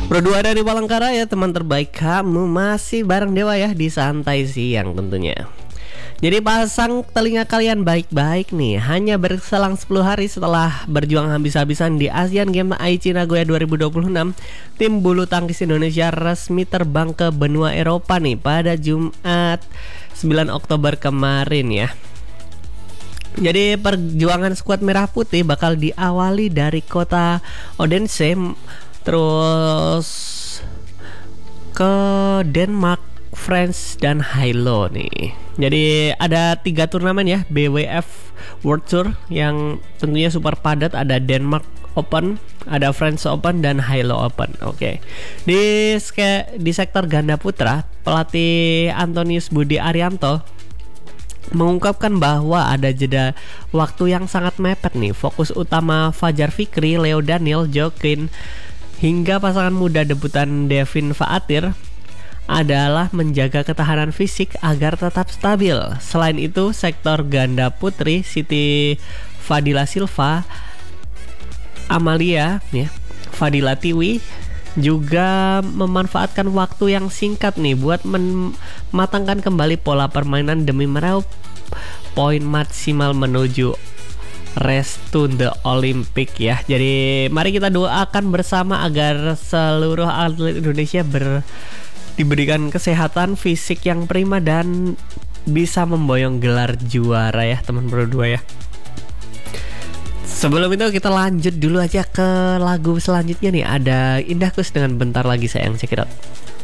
Berdua dari Palangkaraya, teman terbaik kamu masih bareng Dewa ya di Santai Siang tentunya. Jadi pasang telinga kalian baik-baik nih. Hanya berselang 10 hari setelah berjuang habis-habisan di Asian Games Aichi Nagoya 2026, tim bulu tangkis Indonesia resmi terbang ke benua Eropa nih pada Jumat 9 Oktober kemarin ya. Jadi perjuangan skuad merah putih bakal diawali dari kota Odense, terus ke Denmark, France, dan Hilo nih. Jadi ada 3 turnamen ya, BWF World Tour yang tentunya super padat. Ada Denmark Open, ada France Open, dan Hilo Open. Oke. Di sektor ganda putra, pelatih Antonius Budi Arianto mengungkapkan bahwa ada jeda waktu yang sangat mepet nih. Fokus utama Fajar Fikri, Leo Daniel, Jokin, hingga pasangan muda debutan Devin Faatir adalah menjaga ketahanan fisik agar tetap stabil. Selain itu, sektor ganda putri Siti Fadila Silva, Amalia ya, Fadila Tiwi juga memanfaatkan waktu yang singkat nih buat mematangkan kembali pola permainan demi meraup poin maksimal menuju race to the Olympic ya. Jadi mari kita doakan bersama agar seluruh atlet Indonesia diberikan kesehatan fisik yang prima dan bisa memboyong gelar juara ya teman berdua ya. Sebelum itu kita lanjut dulu aja ke lagu selanjutnya nih. Ada Indah Kus dengan Bentar Lagi Sayang, check it out.